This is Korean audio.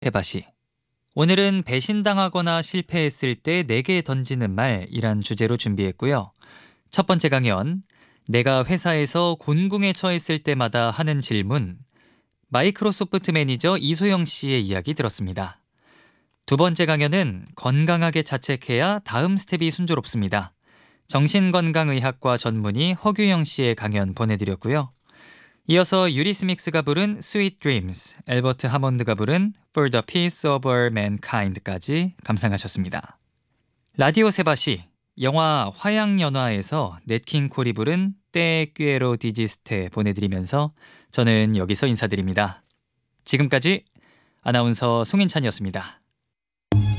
해바시. 오늘은 배신당하거나 실패했을 때 내게 던지는 말이란 주제로 준비했고요. 첫 번째 강연, 내가 회사에서 곤궁에 처했을 때마다 하는 질문, 마이크로소프트 매니저 이소영 씨의 이야기 들었습니다. 두 번째 강연은 건강하게 자책해야 다음 스텝이 순조롭습니다. 정신건강의학과 전문의 허규영 씨의 강연 보내드렸고요. 이어서 유리스믹스가 부른 Sweet Dreams, 엘버트 하몬드가 부른 For the Peace of All Mankind까지 감상하셨습니다. 라디오 세바시, 영화 화양연화에서 넷킹 콜이 부른 떼 꾀로 디지스테 보내드리면서 저는 여기서 인사드립니다. 지금까지 아나운서 송인찬이었습니다.